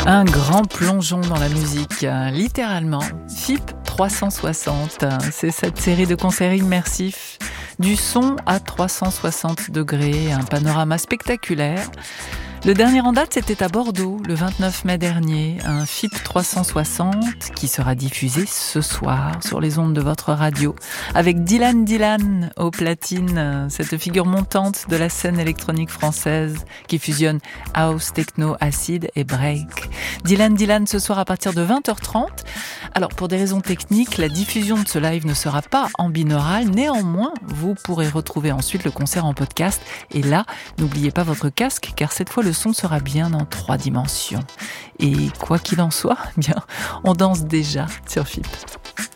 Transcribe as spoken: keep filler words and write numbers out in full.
Un grand plongeon dans la musique, littéralement. F I P trois cent soixante, c'est cette série de concerts immersifs, du son à trois cent soixante degrés, un panorama spectaculaire. Le dernier en date, c'était à Bordeaux, le vingt-neuf mai dernier, un F I P trois cent soixante qui sera diffusé ce soir sur les ondes de votre radio, avec Dylan Dylan aux platines, cette figure montante de la scène électronique française qui fusionne house, techno, acid et break. Dylan Dylan ce soir à partir de vingt heures trente. Alors pour des raisons techniques, la diffusion de ce live ne sera pas en binaural, néanmoins vous pourrez retrouver ensuite le concert en podcast et là, n'oubliez pas votre casque car cette fois le son sera bien en trois dimensions. Et quoi qu'il en soit, bien, on danse déjà sur F I P.